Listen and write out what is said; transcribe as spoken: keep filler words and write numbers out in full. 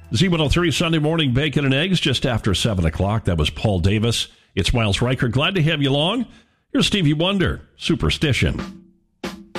Z one oh three Sunday Morning Bacon and Eggs just after seven o'clock. That was Paul Davis. It's Miles Riker. Glad to have you along. Here's Stevie Wonder, Superstition.